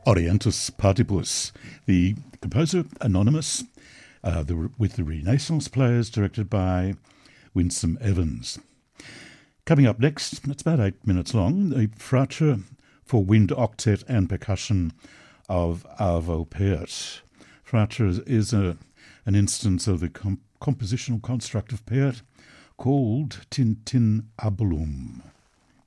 Orientus Partibus, the composer Anonymous, with the Renaissance Players, directed by Winsome Evans. Coming up next, it's about 8 minutes long, the Fracture for wind octet and percussion of Arvo Pärt. Fracture is an instance of the compositional construct of Pärt called Tintinnabulum.